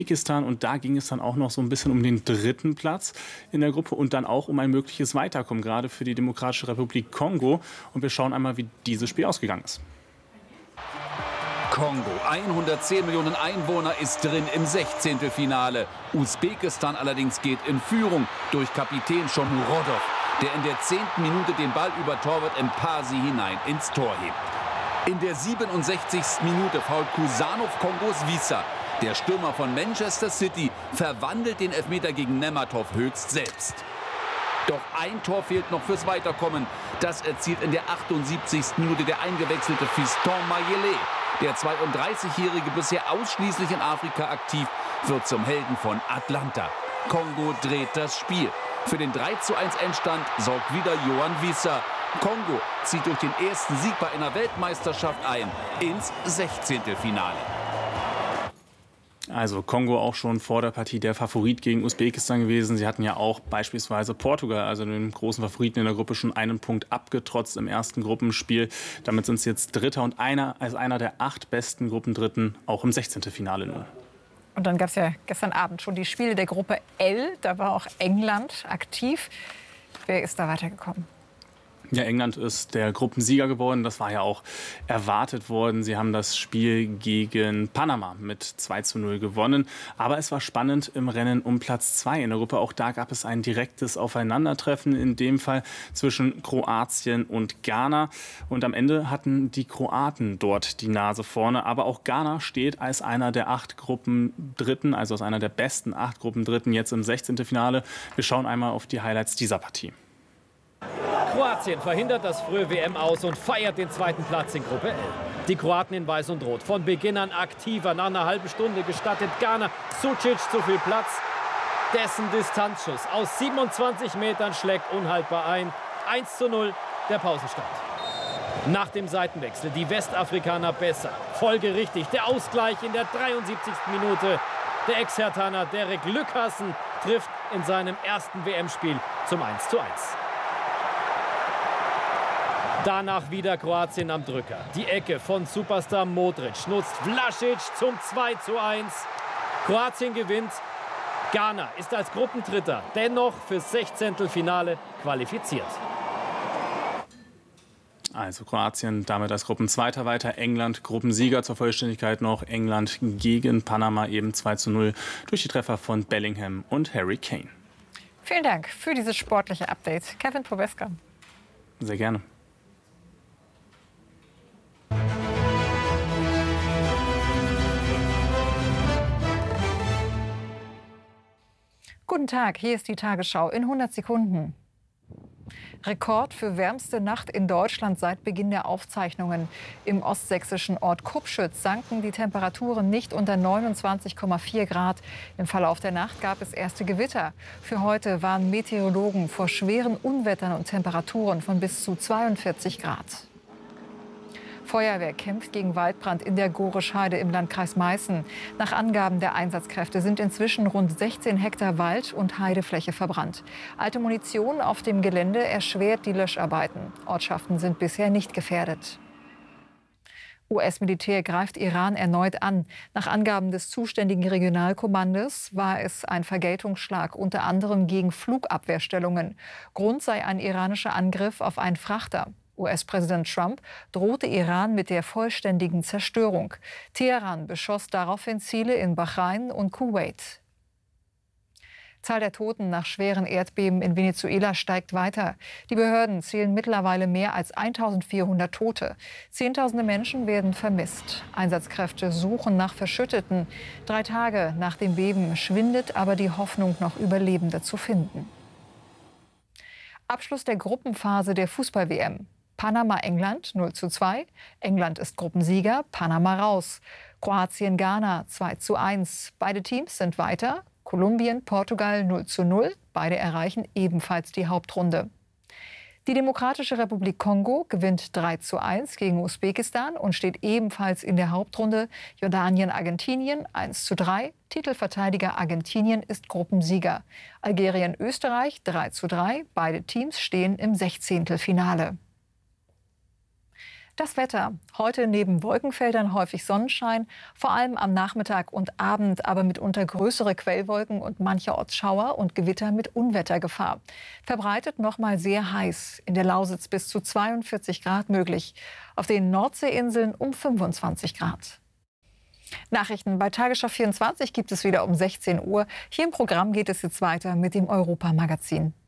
Usbekistan und da ging es dann auch noch so ein bisschen um den dritten Platz in der Gruppe und dann auch um ein mögliches Weiterkommen, gerade für die Demokratische Republik Kongo. Und wir schauen einmal, wie dieses Spiel ausgegangen ist. Kongo, 110 Millionen Einwohner, ist drin im 16. Usbekistan allerdings geht in Führung durch Kapitän Shomurodov, der in der 10. Minute den Ball über Torwart Mpasi hinein ins Tor hebt. In der 67. Minute fault Kusanov Kongos Wissa. Der Stürmer von Manchester City verwandelt den Elfmeter gegen Nematov höchst selbst. Doch ein Tor fehlt noch fürs Weiterkommen. Das erzielt in der 78. Minute der eingewechselte Fiston Mayele. Der 32-Jährige, bisher ausschließlich in Afrika aktiv, wird zum Helden von Atlanta. Kongo dreht das Spiel. Für den 3:1 Endstand sorgt wieder Yohan Wissa. Kongo zieht durch den ersten Sieg bei einer Weltmeisterschaft ein ins 16. Finale. Also Kongo auch schon vor der Partie der Favorit gegen Usbekistan gewesen. Sie hatten ja auch beispielsweise Portugal, also den großen Favoriten in der Gruppe, schon einen Punkt abgetrotzt im ersten Gruppenspiel. Damit sind sie jetzt Dritter und einer der 8 besten Gruppendritten auch im 16. Finale nun. Und dann gab es ja gestern Abend schon die Spiele der Gruppe L. Da war auch England aktiv. Wer ist da weitergekommen? Ja, England ist der Gruppensieger geworden. Das war ja auch erwartet worden. Sie haben das Spiel gegen Panama mit 2:0 gewonnen. Aber es war spannend im Rennen um Platz 2 in der Gruppe. Auch da gab es ein direktes Aufeinandertreffen, in dem Fall zwischen Kroatien und Ghana. Und am Ende hatten die Kroaten dort die Nase vorne. Aber auch Ghana steht als einer der 8 Gruppendritten, also als einer der besten 8 Gruppendritten jetzt im 16. Finale. Wir schauen einmal auf die Highlights dieser Partie. Kroatien verhindert das frühe WM aus und feiert den 2. Platz in Gruppe L. Die Kroaten in Weiß und Rot, von Beginn an aktiver. Nach einer halben Stunde gestattet Ghana Sucic zu viel Platz. Dessen Distanzschuss aus 27 Metern schlägt unhaltbar ein. 1:0 der Pausenstand. Nach dem Seitenwechsel die Westafrikaner besser. Folgerichtig der Ausgleich in der 73. Minute. Der Ex-Herthaner Derek Lückhassen trifft in seinem ersten WM-Spiel zum 1:1. Danach wieder Kroatien am Drücker. Die Ecke von Superstar Modric nutzt Vlasic zum 2:1. Kroatien gewinnt. Ghana ist als Gruppendritter dennoch fürs 16. Finale qualifiziert. Also Kroatien damit als Gruppenzweiter weiter. England Gruppensieger zur Vollständigkeit noch. England gegen Panama eben 2:0 durch die Treffer von Bellingham und Harry Kane. Vielen Dank für dieses sportliche Update, Kevin Proweska. Sehr gerne. Guten Tag, hier ist die Tagesschau in 100 Sekunden. Rekord für wärmste Nacht in Deutschland seit Beginn der Aufzeichnungen. Im ostsächsischen Ort Kupschütz sanken die Temperaturen nicht unter 29,4 Grad. Im Verlauf der Nacht gab es erste Gewitter. Für heute warnen Meteorologen vor schweren Unwettern und Temperaturen von bis zu 42 Grad. Feuerwehr kämpft gegen Waldbrand in der Gorischheide im Landkreis Meißen. Nach Angaben der Einsatzkräfte sind inzwischen rund 16 Hektar Wald- und Heidefläche verbrannt. Alte Munition auf dem Gelände erschwert die Löscharbeiten. Ortschaften sind bisher nicht gefährdet. US-Militär greift Iran erneut an. Nach Angaben des zuständigen Regionalkommandos war es ein Vergeltungsschlag, unter anderem gegen Flugabwehrstellungen. Grund sei ein iranischer Angriff auf einen Frachter. US-Präsident Trump drohte Iran mit der vollständigen Zerstörung. Teheran beschoss daraufhin Ziele in Bahrain und Kuwait. Zahl der Toten nach schweren Erdbeben in Venezuela steigt weiter. Die Behörden zählen mittlerweile mehr als 1400 Tote. Zehntausende Menschen werden vermisst. Einsatzkräfte suchen nach Verschütteten. 3 Tage nach dem Beben schwindet aber die Hoffnung, noch Überlebende zu finden. Abschluss der Gruppenphase der Fußball-WM. Panama-England 0:2. England ist Gruppensieger, Panama raus. Kroatien-Ghana 2:1. Beide Teams sind weiter. Kolumbien, Portugal 0:0. Beide erreichen ebenfalls die Hauptrunde. Die Demokratische Republik Kongo gewinnt 3:1 gegen Usbekistan und steht ebenfalls in der Hauptrunde. Jordanien-Argentinien 1:3. Titelverteidiger Argentinien ist Gruppensieger. Algerien-Österreich 3:3. Beide Teams stehen im 16. Finale. Das Wetter. Heute neben Wolkenfeldern häufig Sonnenschein, vor allem am Nachmittag und Abend, aber mitunter größere Quellwolken und mancherorts Schauer und Gewitter mit Unwettergefahr. Verbreitet nochmal sehr heiß. In der Lausitz bis zu 42 Grad möglich. Auf den Nordseeinseln um 25 Grad. Nachrichten bei Tagesschau 24 gibt es wieder um 16 Uhr. Hier im Programm geht es jetzt weiter mit dem Europa-Magazin.